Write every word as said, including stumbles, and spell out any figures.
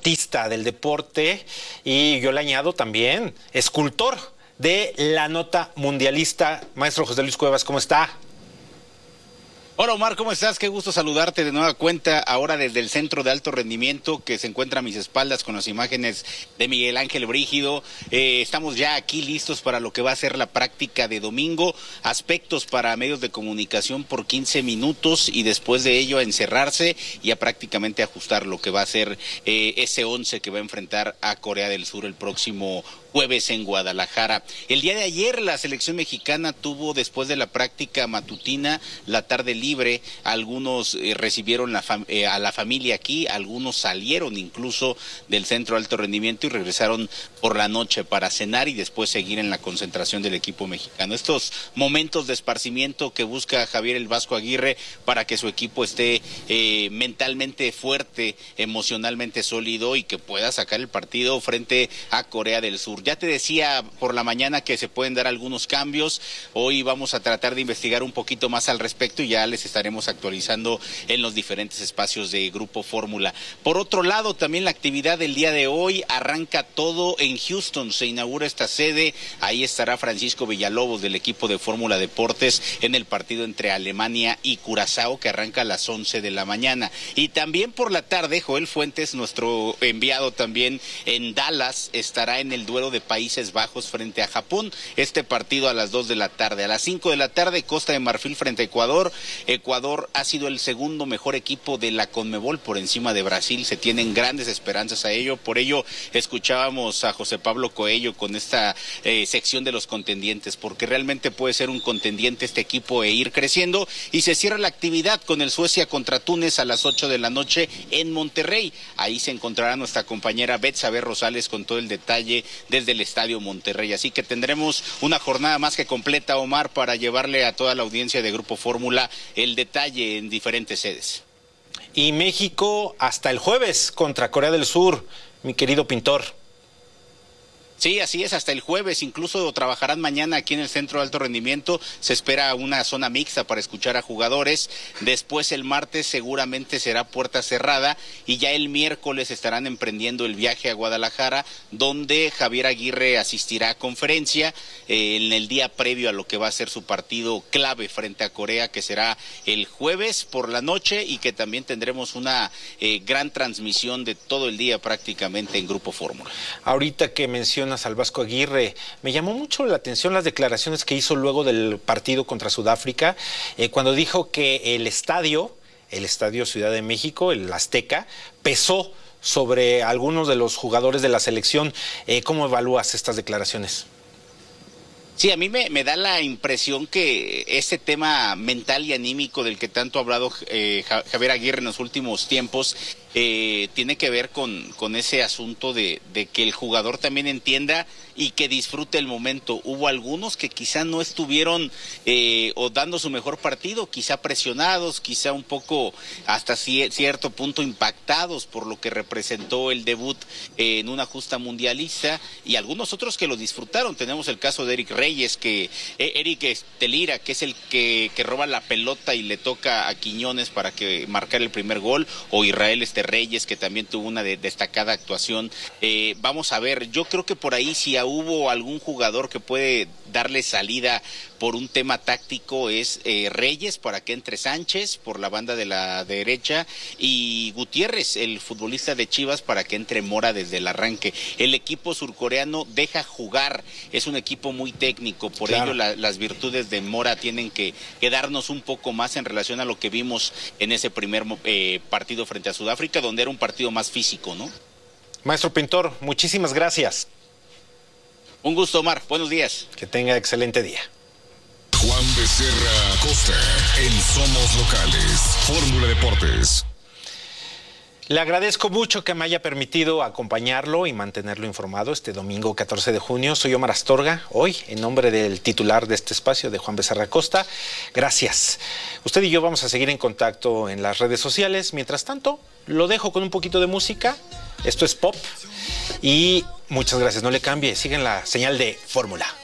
artista del deporte y yo le añado también escultor de la nota mundialista. Maestro José Luis Cuevas, ¿cómo está? Hola Omar, ¿cómo estás? Qué gusto saludarte de nueva cuenta, ahora desde el Centro de Alto Rendimiento que se encuentra a mis espaldas con las imágenes de Miguel Ángel Brígido. Eh, estamos ya aquí listos para lo que va a ser la práctica de domingo, aspectos para medios de comunicación por quince minutos y después de ello a encerrarse y a prácticamente ajustar lo que va a ser eh, ese once que va a enfrentar a Corea del Sur el próximo jueves en Guadalajara. El día de ayer la selección mexicana tuvo, después de la práctica matutina, la tarde libre. Algunos eh, recibieron la fam eh, a la familia aquí, algunos salieron incluso del Centro de Alto Rendimiento y regresaron por la noche para cenar y después seguir en la concentración del equipo mexicano. Estos momentos de esparcimiento que busca Javier el Vasco Aguirre para que su equipo esté eh, mentalmente fuerte, emocionalmente sólido y que pueda sacar el partido frente a Corea del Sur. Ya te decía por la mañana que se pueden dar algunos cambios. Hoy vamos a tratar de investigar un poquito más al respecto y ya les estaremos actualizando en los diferentes espacios de Grupo Fórmula. Por otro lado, también la actividad del día de hoy arranca todo en Houston. Se inaugura esta sede. Ahí estará Francisco Villalobos del equipo de Fórmula Deportes en el partido entre Alemania y Curazao que arranca a las once de la mañana. Y también por la tarde, Joel Fuentes, nuestro enviado también en Dallas, estará en el duelo de Países Bajos frente a Japón. Este partido a las dos de la tarde. A las cinco de la tarde, Costa de Marfil frente a Ecuador. Ecuador ha sido el segundo mejor equipo de la Conmebol por encima de Brasil. Se tienen grandes esperanzas a ello. Por ello, escuchábamos a José Pablo Coello con esta eh, sección de los contendientes, porque realmente puede ser un contendiente este equipo e ir creciendo. Y se cierra la actividad con el Suecia contra Túnez a las ocho de la noche en Monterrey. Ahí se encontrará nuestra compañera Betsabe Rosales con todo el detalle desde el Estadio Monterrey. Así que tendremos una jornada más que completa, Omar, para llevarle a toda la audiencia de Grupo Fórmula el detalle en diferentes sedes. Y México hasta el jueves contra Corea del Sur, mi querido Pintor. Sí, así es, hasta el jueves, incluso trabajarán mañana aquí en el Centro de Alto Rendimiento, se espera una zona mixta para escuchar a jugadores, después el martes seguramente será puerta cerrada y ya el miércoles estarán emprendiendo el viaje a Guadalajara, donde Javier Aguirre asistirá a conferencia eh, en el día previo a lo que va a ser su partido clave frente a Corea, que será el jueves por la noche y que también tendremos una eh, gran transmisión de todo el día prácticamente en Grupo Fórmula. Ahorita que menciona al Vasco Aguirre, me llamó mucho la atención las declaraciones que hizo luego del partido contra Sudáfrica, eh, cuando dijo que el estadio, el estadio Ciudad de México, el Azteca, pesó sobre algunos de los jugadores de la selección. Eh, ¿Cómo evalúas estas declaraciones? Sí, a mí me, me da la impresión que ese tema mental y anímico del que tanto ha hablado eh, Javier Aguirre en los últimos tiempos eh, tiene que ver con, con ese asunto de, de que el jugador también entienda y que disfrute el momento. Hubo algunos que quizá no estuvieron eh, o dando su mejor partido, quizá presionados, quizá un poco hasta cierto punto impactados por lo que representó el debut eh, en una justa mundialista, y algunos otros que lo disfrutaron. Tenemos el caso de Eric Reyes, que eh, Eric Telira, que es el que, que roba la pelota y le toca a Quiñones para que marcar el primer gol, o Israel este Reyes, que también tuvo una de, destacada actuación. Eh, vamos a ver, yo creo que por ahí si hubo algún jugador que puede darle salida por un tema táctico es eh, Reyes, para que entre Sánchez por la banda de la derecha y Gutiérrez, el futbolista de Chivas, para que entre Mora desde el arranque. El equipo surcoreano deja jugar, es un equipo muy técnico, por claro. ello la, las virtudes de Mora tienen que, que darnos un poco más en relación a lo que vimos en ese primer eh, partido frente a Sudáfrica, donde era un partido más físico, ¿no? Maestro Pintor, muchísimas gracias. Un gusto, Omar. Buenos días. Que tenga excelente día. Juan Becerra Costa en Somos Locales, Fórmula Deportes. Le agradezco mucho que me haya permitido acompañarlo y mantenerlo informado este domingo catorce de junio. Soy Omar Astorga, hoy en nombre del titular de este espacio, de Juan Becerra Costa. Gracias. Usted y yo vamos a seguir en contacto en las redes sociales. Mientras tanto, lo dejo con un poquito de música. Esto es pop y muchas gracias. No le cambie, sigan la señal de Fórmula.